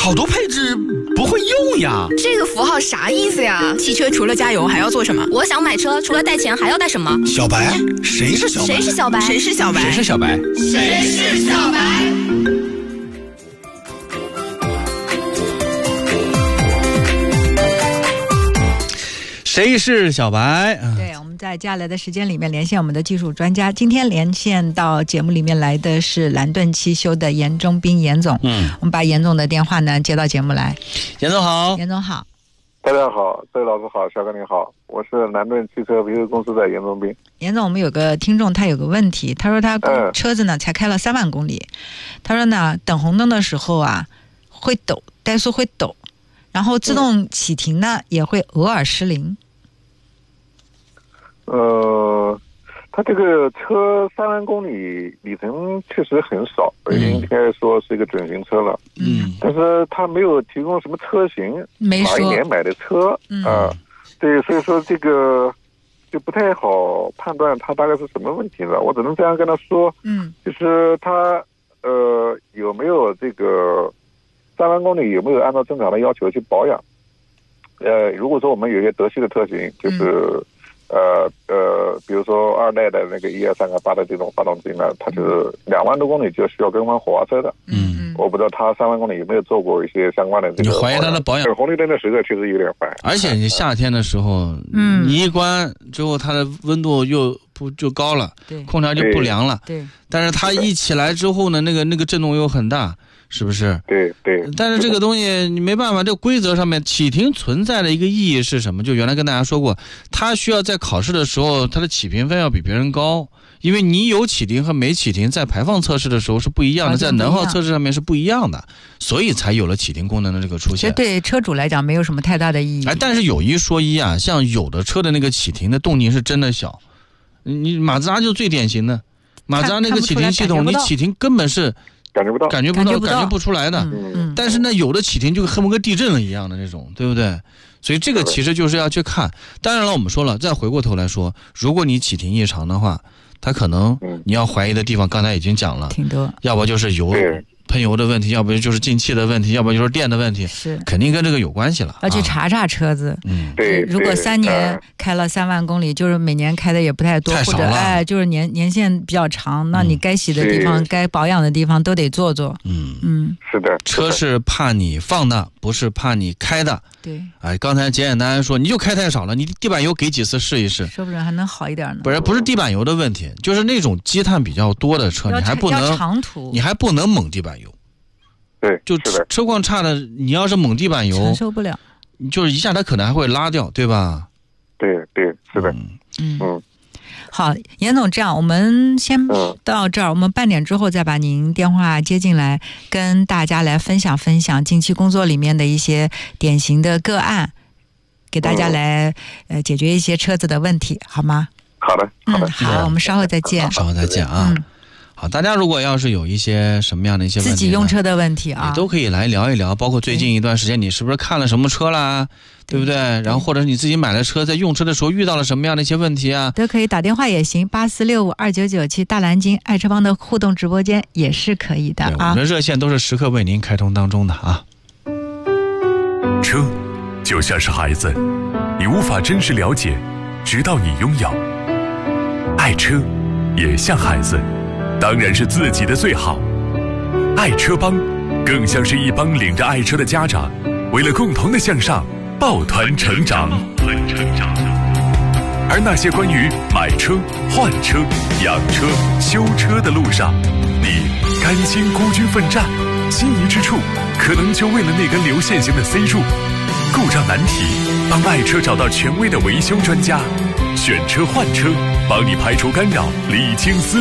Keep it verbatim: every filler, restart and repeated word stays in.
好多配置不会用呀。 这个符号啥意思呀？汽车除了加油还要做什么？ 我想买车，除了带钱还要带什么？ 小白，谁是小白？ 谁是小白？ 谁是小白？ 谁是小白？ 谁是小白？ 谁是小白？ 对，我们在接下来的时间里面连线我们的技术专家。今天连线到节目里面来的是蓝盾汽修的严忠斌严总。 嗯， 我们把严总的电话呢接到节目来。 严总好。 严总好。 大家好，周老师好，小哥你好，我是蓝盾汽车维修公司的严忠斌。 严总，我们有个听众他有个问题，他说他车子呢、嗯、才开了三万公里，他说呢等红灯的时候啊会抖，怠速会抖，然后自动启停呢、嗯、也会偶尔失灵。 呃，它这个车三万公里里程确实很少，嗯、应该说是一个准新车了。 嗯， 但是它没有提供什么车型， 没说哪一年买的车啊、 嗯呃？对，所以说这个就不太好判断它大概是什么问题了。我只能这样跟他说， 嗯， 就是他呃有没有这个三万公里有没有按照正常的要求去保养？呃，如果说我们有一些德系的车型，就是。嗯呃呃，比如说二代的那个一二三个八的这种发动机呢，它就是两万多公里就需要更换火花塞的。 嗯， 我不知道它三万公里有没有做过一些相关的这个。 你怀疑它的保养？ 红绿灯的时刻确实有点烦。 而且你夏天的时候，嗯，你一关之后，它的温度又不就高了， 对， 空调就不凉了。 对， 但是它一起来之后呢，那个那个震动又很大。是不是？ 对对。 但是这个东西你没办法，这个规则上面启停存在的一个意义是什么？就原来跟大家说过，它需要在考试的时候，它的起评分要比别人高，因为你有启停和没启停，在排放测试的时候是不一样的，在能耗测试上面是不一样的，所以才有了启停功能的这个出现。 这对车主来讲没有什么太大的意义。 哎，但是有一说一啊，像有的车的那个启停的动静是真的小，你马自达就最典型的，马自达那个启停系统，你启停根本是。 感觉不到， 感觉不到，感觉不出来的。 嗯嗯、 但是呢，有的启停就恨不跟地震了一样的那种，对不对？所以这个其实就是要去看。当然了，我们说了，再回过头来说，如果你启停异常的话，它可能你要怀疑的地方，刚才已经讲了， 挺多， 要不就是油喷油的问题，要不就是进气的问题，要不就是电的问题， 是肯定跟这个有关系了。 要去查查车子， 嗯， 对。 如果三年开了三万公里，就是每年开的也不太多， 太少了， 或者哎，就是年年限比较长，那你该洗的地方、该保养的地方都得做做。 嗯嗯， 是的， 车是怕你放的，不是怕你开的。 对， 哎，刚才简简单单说，你就开太少了，你地板油给几次试一试， 说不准还能好一点呢。 不是，不是地板油的问题，就是那种积碳比较多的车，你还不能长途， 你还不能猛地板油。 对， 就车况差的，你要是猛地板油， 承受不了， 就是一下它可能还会拉掉，对吧？ 对对，是的， 嗯嗯。好，严总，这样我们先到这儿，嗯、我们半点之后再把您电话接进来，跟大家来分享分享近期工作里面的一些典型的个案，给大家来、嗯、呃解决一些车子的问题，好吗？ 好的，好的， 嗯，好，我们稍后再见， 稍后再见啊。嗯，好，大家如果要是有一些什么样的一些问题， 自己用车的问题啊， 你都可以来聊一聊。包括最近一段时间，你是不是看了什么车啦，对不对？然后或者是你自己买了车，在用车的时候遇到了什么样的一些问题啊， 都可以打电话也行，八四六五二九九七大蓝鲸爱车帮的互动直播间也是可以的啊。 我们的热线都是时刻为您开通当中的啊。 车就像是孩子，你无法真实了解，直到你拥有。爱车也像孩子。当然是自己的最好。爱车帮更像是一帮领着爱车的家长，为了共同的向上抱团成长。而那些关于买车、换车、养车、修车的路上，你甘心孤军奋战，心仪之处可能就为了那根流线型的 C 柱。故障难题，帮爱车找到权威的维修专家，选车换车，帮你排除干扰，理清思